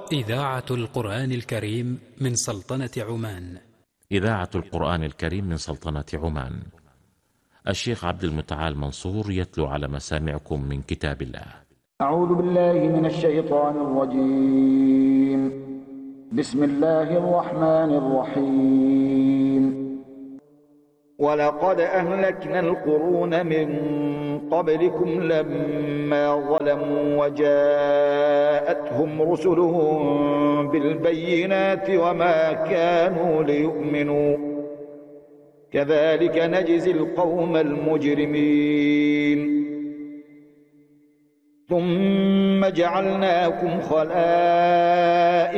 إذاعة القرآن الكريم من سلطنة عمان. إذاعة القرآن الكريم من سلطنة عمان. الشيخ عبد المتعال منصور يتلو على مسامعكم من كتاب الله. أعوذ بالله من الشيطان الرجيم. بسم الله الرحمن الرحيم. ولقد أهلكنا القرون من قبلكم لما ظلموا وجاءتهم رسلهم بالبينات وما كانوا ليؤمنوا كذلك نجزي القوم المجرمين. ثم جعلناكم خلائف